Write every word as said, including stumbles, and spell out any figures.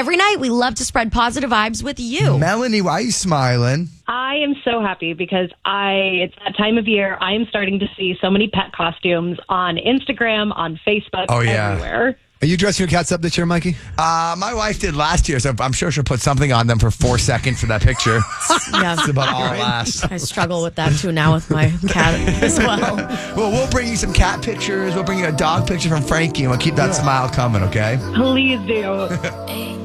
every night we love to spread positive vibes with you. Melanie, why are you smiling? I am so happy because I it's that time of year. I am starting to see so many pet costumes on Instagram, on Facebook, Oh, yeah. everywhere. Are you dressing your cats up this year, Mikey? Uh, my wife did last year, so I'm sure she'll put something on them for four seconds for that picture. Yeah. That's about all it lasts. I struggle with that too now with my cat as well. Well, we'll bring you some cat pictures. We'll bring you a dog picture from Frankie, and we'll keep that smile coming, okay? Please do.